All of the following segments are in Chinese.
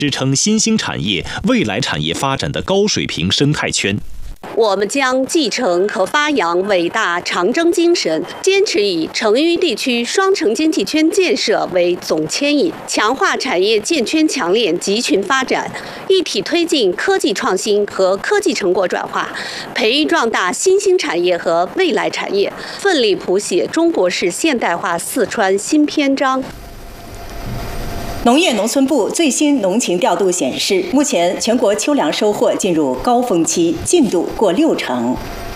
支撑新兴产业、未来产业发展的高水平生态圈。 我们将继承和发扬伟大长征精神，坚持以成渝地区双城经济圈建设为总牵引，强化产业建圈强链集群发展，一体推进科技创新和科技成果转化，培育壮大新兴产业和未来产业，奋力谱写中国式现代化四川新篇章。 农业农村部最新农情调度显示，目前全国秋粮收获进入高峰期，进度过60%。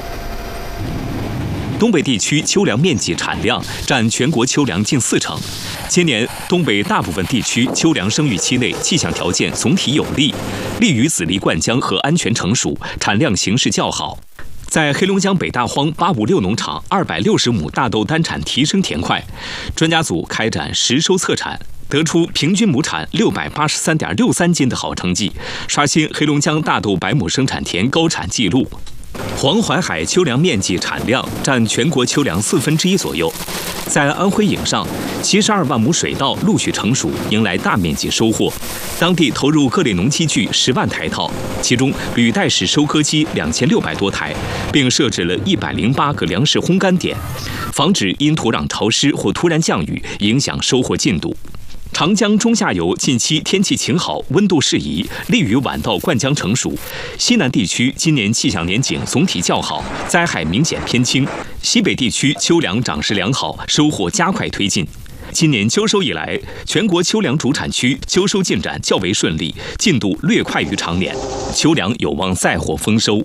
东北地区秋粮面积产量占全国秋粮近40%。今年东北大部分地区秋粮生育期内气象条件总体有利，利于籽粒灌浆和安全成熟，产量形势较好。在黑龙江北大荒856农场260亩大豆单产提升田块，专家组开展实收测产，得出平均亩产683.63斤的好成绩，刷新黑龙江大豆100亩生产田高产纪录。黄淮海秋粮面积产量占全国秋粮1/4左右。在安徽颍上，72万亩水稻陆续成熟，迎来大面积收获。当地投入各类农机具10万台套，其中履带式收割机2600多台，并设置了108个粮食烘干点，防止因土壤潮湿或突然降雨影响收获进度。长江中下游近期天气晴好，温度适宜，利于晚稻灌浆成熟。西南地区今年气象年景总体较好，灾害明显偏轻。西北地区秋粮长势良好，收获加快推进。今年秋收以来，全国秋粮主产区秋收进展较为顺利，进度略快于常年，秋粮有望再获丰收。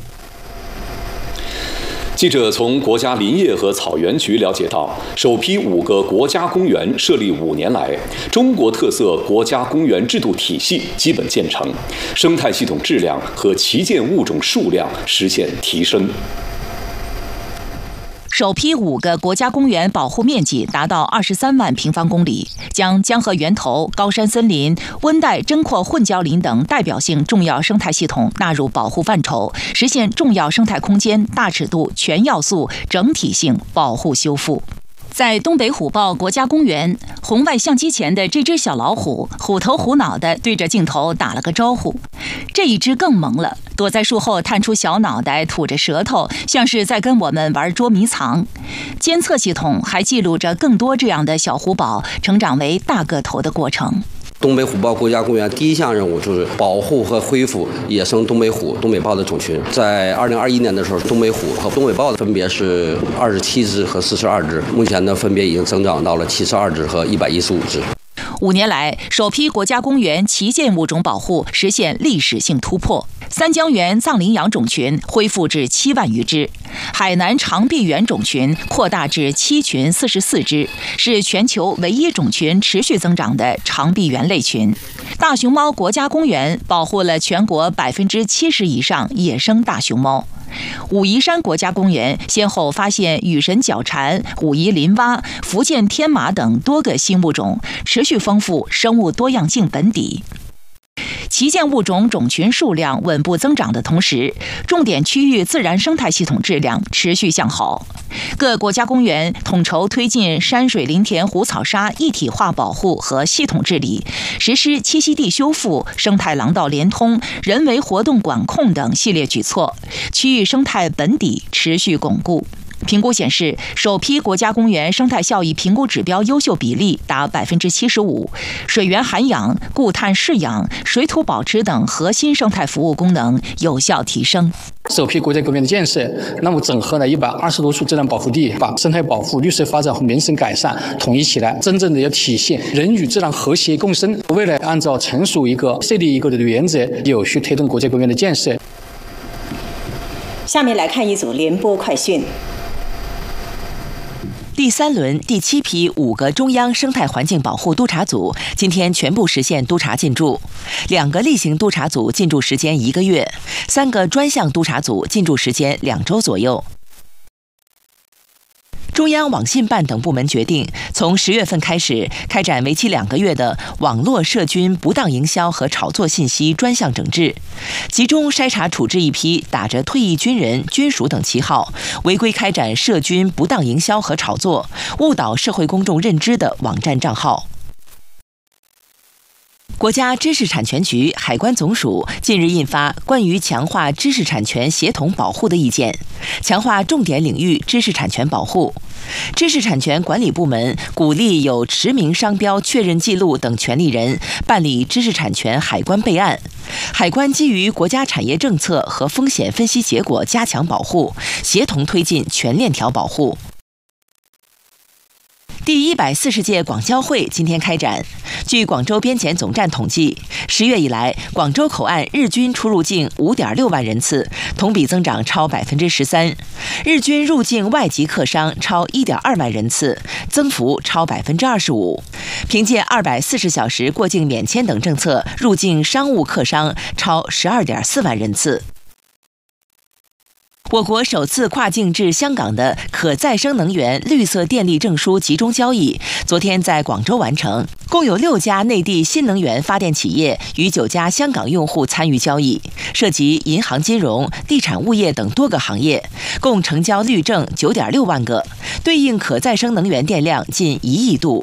记者从国家林业和草原局了解到，首批5个国家公园设立5年来，中国特色国家公园制度体系基本建成，生态系统质量和旗舰物种数量实现提升。 首批5个国家公园保护面积达到23万平方公里，将江河源头、高山森林、温带针阔混交林等代表性重要生态系统纳入保护范畴，实现重要生态空间大尺度、全要素、整体性保护修复。在东北虎豹国家公园，红外相机前的这只小老虎虎头虎脑地对着镜头打了个招呼。这一只更萌了，躲在树后探出小脑袋，吐着舌头，像是在跟我们玩捉迷藏。监测系统还记录着更多这样的小虎宝成长为大个头的过程。 东北虎豹国家公园第一项任务就是保护和恢复野生东北虎、东北豹的种群。在2021年的时候，东北虎和东北豹分别是27只和42只，目前呢分别已经增长到了72只和115只。 5年来，首批国家公园旗舰物种保护实现历史性突破。三江源藏羚羊种群恢复至7万余只，海南长臂猿种群扩大至7群44只，是全球唯一种群持续增长的长臂猿类群。大熊猫国家公园保护了全国70%以上野生大熊猫。武夷山国家公园先后发现羽神角蝉、武夷林蛙、福建天马等多个新物种，持续丰富生物多样性本底。旗舰物种种群数量稳步增长的同时，重点区域自然生态系统质量持续向好。各国家公园统筹推进山水林田湖草沙一体化保护和系统治理，实施栖息地修复、生态廊道连通、人为活动管控等系列举措，区域生态本底持续巩固。评估显示，首批国家公园生态效益评估指标优秀比例达75%，水源涵养、固碳释养、水土保持等核心生态服务功能有效提升。 首批国家公园的建设，那么整合了120多处自然保护地，把生态保护、绿色发展和民生改善统一起来，真正的要体现人与自然和谐共生。未来按照成熟设立一个的原则，有序推动国家公园的建设。 下面来看一组联播快讯。 第3轮第7批5个中央生态环境保护督察组今天全部实现督查进驻，2个例行督查组进驻时间1个月，3个专项督查组进驻时间2周左右。中央网信办等部门决定，从10月份开始开展为期2个月的网络涉军不当营销和炒作信息专项整治，集中筛查处置一批打着退役军人、军属等旗号，违规开展涉军不当营销和炒作，误导社会公众认知的网站账号。 国家知识产权局、海关总署近日印发关于强化知识产权协同保护的意见，强化重点领域知识产权保护。知识产权管理部门鼓励有持名商标确认记录等权利人办理知识产权海关备案。海关基于国家产业政策和风险分析结果加强保护，协同推进全链条保护。第140届广交会今天开展。据广州边检总站统计，10月以来，广州口岸日均出入境5.6万人次，同比增长超13%；日均入境外籍客商超1.2万人次，增幅超25%。凭借240小时过境免签等政策，入境商务客商超12.4万人次。我国首次跨境至香港的可再生能源绿色电力证书集中交易，昨天在广州完成，共有6家内地新能源发电企业与9家香港用户参与交易，涉及银行金融、地产物业等多个行业，共成交绿证9.6万个，对应可再生能源电量近1亿度。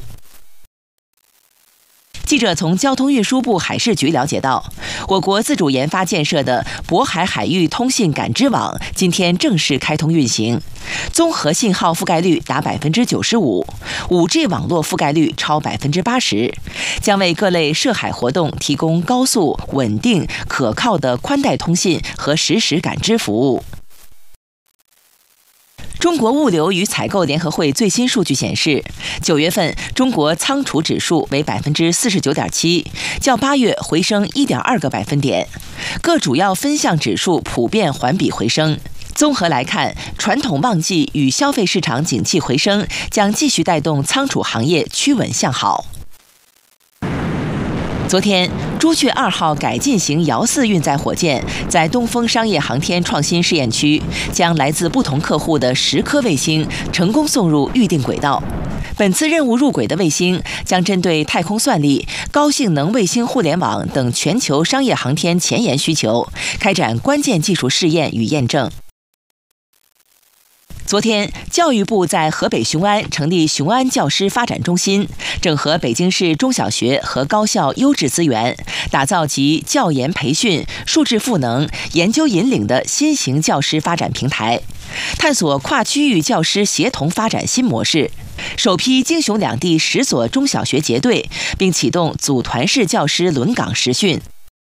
记者从交通运输部海事局了解到，我国自主研发建设的渤海海域通信感知网今天正式开通运行，综合信号覆盖率达95%，5G 网络覆盖率超80%，将为各类涉海活动提供高速、稳定、可靠的宽带通信和实时感知服务。中国物流与采购联合会最新数据显示，9月份中国仓储指数为49.7%，较8月回升1.2个百分点，各主要分项指数普遍环比回升。综合来看，传统旺季与消费市场景气回升将继续带动仓储行业趋稳向好。昨天，朱雀2号改进型遥4运载火箭在东风商业航天创新试验区，将来自不同客户的10颗卫星成功送入预定轨道。本次任务入轨的卫星将针对太空算力、高性能卫星互联网等全球商业航天前沿需求，开展关键技术试验与验证。昨天，教育部在河北雄安成立雄安教师发展中心，整合北京市中小学和高校优质资源，打造集教研培训、数质赋能、研究引领的新型教师发展平台，探索跨区域教师协同发展新模式。首批京雄两地10所中小学结对，并启动组团式教师轮岗实训。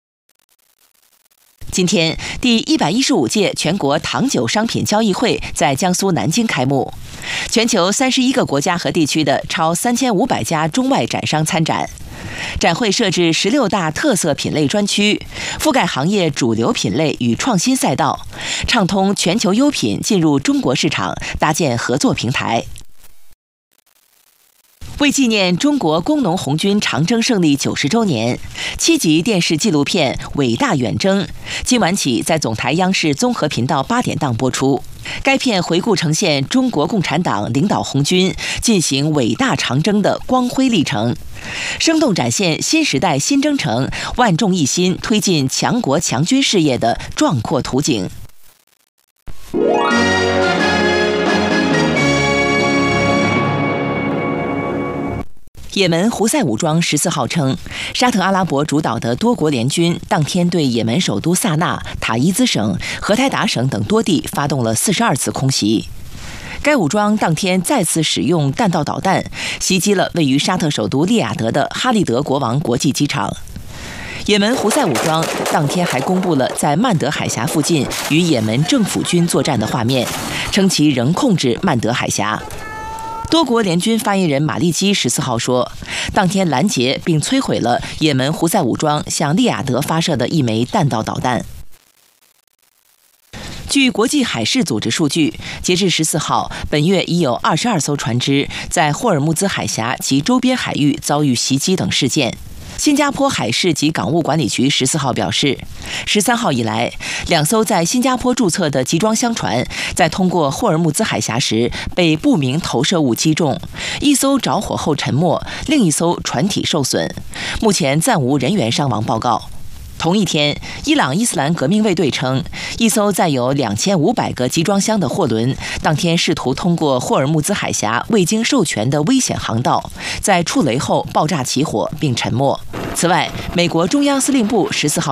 今天，第115届全国糖酒商品交易会在江苏南京开幕，全球31个国家和地区的超3500家中外展商参展。展会设置16大特色品类专区，覆盖行业主流品类与创新赛道，畅通全球优品进入中国市场，搭建合作平台。为纪念中国工农红军长征胜利90周年，7集电视纪录片《伟大远征》今晚起在总台央视综合频道8点档播出。该片回顾呈现中国共产党领导红军进行伟大长征的光辉历程，生动展现新时代新征程万众一心推进强国强军事业的壮阔图景。也门胡塞武装14号称，沙特阿拉伯主导的多国联军当天对也门首都萨那、塔伊兹省、荷台达省等多地发动了42次空袭。该武装当天再次使用弹道导弹袭击了位于沙特首都利雅得的哈利德国王国际机场。也门胡塞武装当天还公布了在曼德海峡附近与也门政府军作战的画面，称其仍控制曼德海峡。多国联军发言人马利基14号说，当天拦截并摧毁了也门胡塞武装向利雅得发射的一枚弹道导弹。据国际海事组织数据，截至14号，本月已有22艘船只在霍尔木兹海峡及周边海域遭遇袭击等事件。新加坡海事及港务管理局14号表示，13号以来，2艘在新加坡注册的集装箱船在通过霍尔木兹海峡时被不明投射物击中，1艘着火后沉没，另1艘船体受损，目前暂无人员伤亡报告。 同一天，伊朗伊斯兰革命卫队称，一艘载有2500个集装箱的货轮，当天试图通过霍尔木兹海峡未经授权的危险航道，在触雷后爆炸起火并沉没。此外，美国中央司令部14号